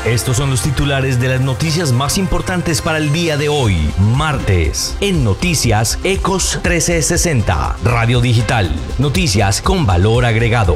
Estos son los titulares de las noticias más importantes para el día de hoy, martes. En Noticias Ecos 1360, Radio Digital. Noticias con valor agregado.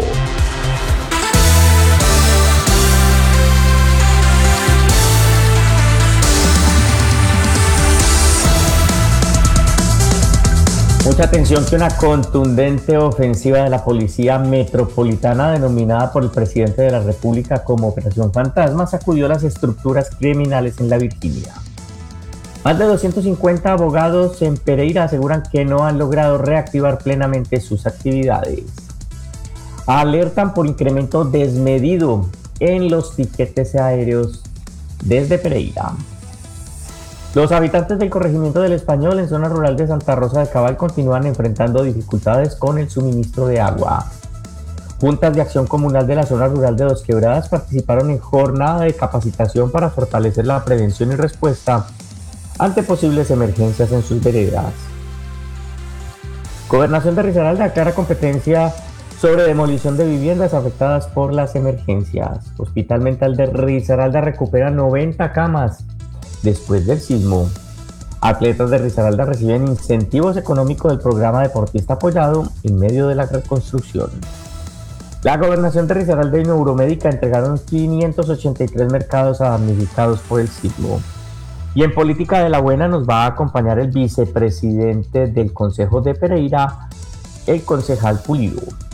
Mucha atención que una contundente ofensiva de la Policía Metropolitana, denominada por el presidente de la República como Operación Fantasma, sacudió las estructuras criminales en la Virginia. Más de 250 abogados en Pereira aseguran que no han logrado reactivar plenamente sus actividades. Alertan por incremento desmedido en los tiquetes aéreos desde Pereira. Los habitantes del corregimiento del Español en zona rural de Santa Rosa de Cabal continúan enfrentando dificultades con el suministro de agua. Juntas de acción comunal de la zona rural de Dos Quebradas participaron en jornada de capacitación para fortalecer la prevención y respuesta ante posibles emergencias en sus veredas. Gobernación de Risaralda aclara competencia sobre demolición de viviendas afectadas por las emergencias. Hospital Mental de Risaralda recupera 90 camas después del sismo. Atletas de Risaralda reciben incentivos económicos del programa Deportista Apoyado en medio de la reconstrucción. La Gobernación de Risaralda y Neuromédica entregaron 583 mercados a damnificados por el sismo. Y en Política de la Buena nos va a acompañar el vicepresidente del Consejo de Pereira, el concejal Pulido.